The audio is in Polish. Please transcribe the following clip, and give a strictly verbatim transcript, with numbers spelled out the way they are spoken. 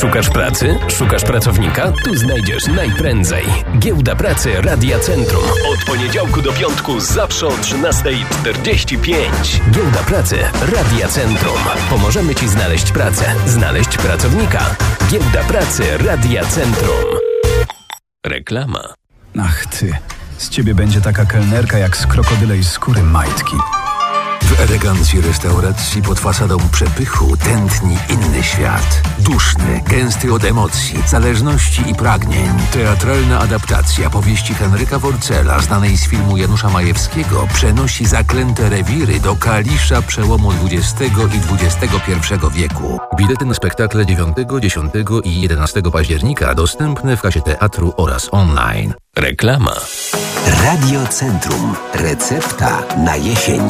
Szukasz pracy? Szukasz pracownika? Tu znajdziesz najprędzej. Giełda Pracy Radia Centrum. Od poniedziałku do piątku zawsze o trzynasta czterdzieści pięć. Giełda Pracy Radia Centrum. Pomożemy Ci znaleźć pracę, znaleźć pracownika. Giełda Pracy Radia Centrum. Reklama. Ach ty, z ciebie będzie taka kelnerka jak z krokodylej skóry majtki. W elegancji restauracji pod fasadą przepychu tętni inny świat. Duszny, gęsty od emocji, zależności i pragnień. Teatralna adaptacja powieści Henryka Worcela, znanej z filmu Janusza Majewskiego, przenosi zaklęte rewiry do Kalisza przełomu dwudziestego i dwudziestego pierwszego wieku. Bilety na spektakle dziewiątego, dziesiątego i jedenastego października dostępne w kasie teatru oraz online. Reklama. Radio Centrum. Recepta na jesień.